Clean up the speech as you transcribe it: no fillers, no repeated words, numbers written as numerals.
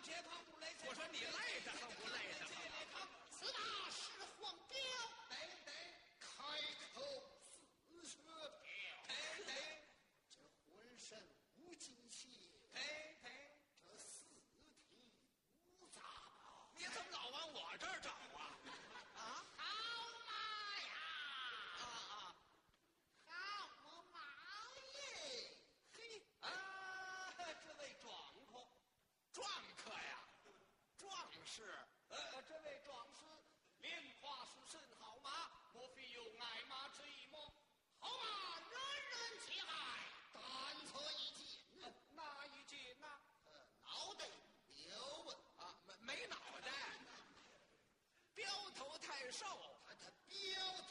解放不累？ 我说你累得很不累得很？ 此大是黄标， 对， 开口似雪飘， 对， 这浑身无精血， 对， 这四体无杂宝。 你怎么老往我这儿找啊？啊？ 好马呀！ 啊！ 好我马耶！ 嘿啊，这位壮客， 壮客呀，壮士。 这位壮士，莲花书生好马，莫非有爱马之意么？ 好马人人齐爱，但测一见， 哪一件呐？ 脑袋刘文啊，没脑袋，标头太瘦， 他标